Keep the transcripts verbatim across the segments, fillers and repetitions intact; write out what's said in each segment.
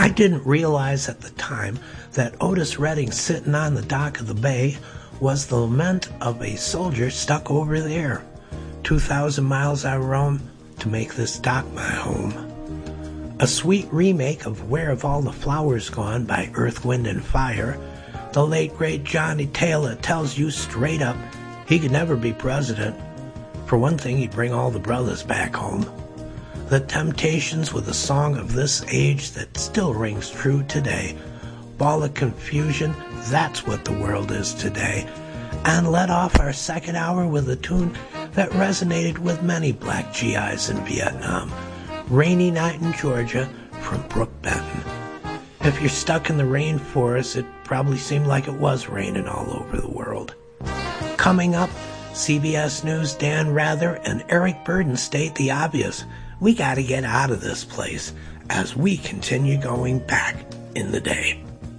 I didn't realize at the time that Otis Redding sitting on the dock of the bay was the lament of a soldier stuck over there. Two thousand miles I roam to make this dock my home. A sweet remake of Where Have All the Flowers Gone by Earth, Wind and Fire, the late great Johnny Taylor tells you straight up he could never be president. For one thing, he'd bring all the brothers back home. The Temptations with a song of this age that still rings true today. Ball of confusion, that's what the world is today. And let off our second hour with a tune that resonated with many black G Is in Vietnam. Rainy Night in Georgia from Brooke Benton. If you're stuck in the rainforest, it probably seemed like it was raining all over the world. Coming up, C B S News' Dan Rather and Eric Burden state the obvious. We got to get out of this place as we continue going back in the day.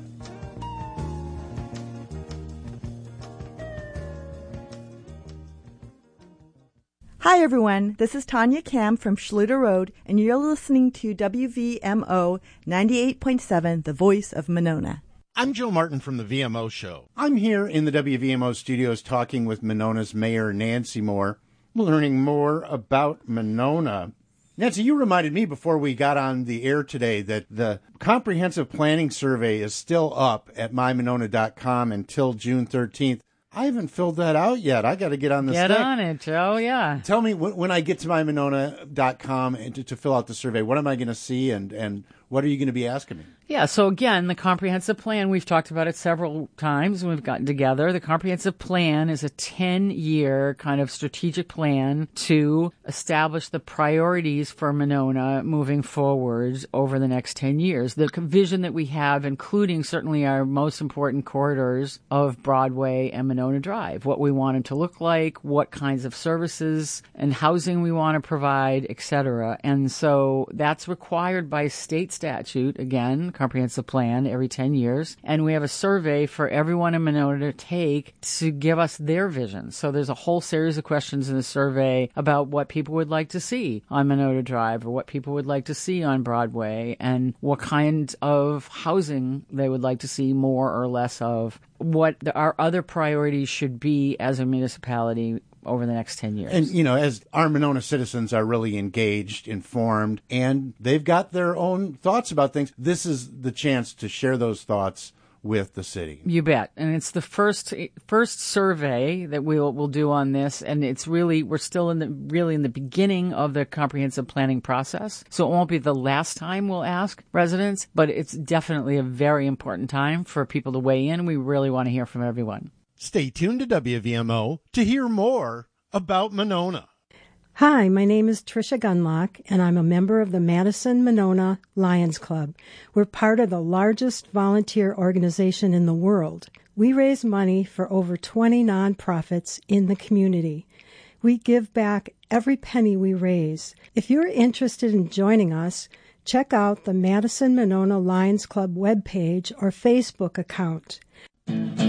Hi, everyone. This is Tanya Kam from Schluter Road, and you're listening to W V M O ninety-eight point seven, The Voice of Monona. I'm Joe Martin from the V M O Show. I'm here in the W V M O studios talking with Monona's Mayor Nancy Moore, learning more about Monona. Nancy, you reminded me before we got on the air today that the comprehensive planning survey is still up at my monona dot com until June thirteenth. I haven't filled that out yet. I got to get on the Get stick. on it, Joe, yeah. Tell me, when, when I get to my monona dot com and to, to fill out the survey, what am I going to see and, and what are you going to be asking me? Yeah, so again, the comprehensive plan, we've talked about it several times when we've gotten together. The comprehensive plan is a ten-year kind of strategic plan to establish the priorities for Monona moving forward over the next ten years. The vision that we have, including certainly our most important corridors of Broadway and Monona Drive, what we want it to look like, what kinds of services and housing we want to provide, et cetera. And so that's required by state statute, again, comprehensive plan every ten years. And we have a survey for everyone in Monona to take to give us their vision. So there's a whole series of questions in the survey about what people would like to see on Monona Drive or what people would like to see on Broadway and what kind of housing they would like to see more or less of, what the, our other priorities should be as a municipality over the next ten years. And, you know, as our Monona citizens are really engaged, informed, and they've got their own thoughts about things, this is the chance to share those thoughts with the city. You bet. And it's the first first survey that we'll we'll do on this, and it's really, we're still in the really in the beginning of the comprehensive planning process. So it won't be the last time we'll ask residents, but it's definitely a very important time for people to weigh in. We really want to hear from everyone. Stay tuned to W V M O to hear more about Monona. Hi, my name is Tricia Gunlock, and I'm a member of the Madison Monona Lions Club. We're part of the largest volunteer organization in the world. We raise money for over twenty nonprofits in the community. We give back every penny we raise. If you're interested in joining us, check out the Madison Monona Lions Club webpage or Facebook account.